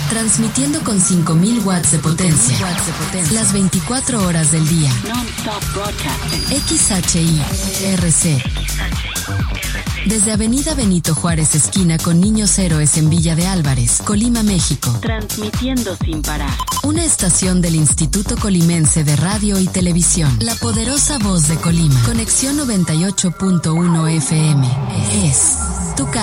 Transmitiendo con 5.000 watts de potencia. Las 24 horas del día. XHI-RC. Desde Avenida Benito Juárez, esquina con Niños Héroes en Villa de Álvarez, Colima, México. Transmitiendo sin parar. Una estación del Instituto Colimense de Radio y Televisión. La poderosa voz de Colima. Conexión 98.1 FM. Es tu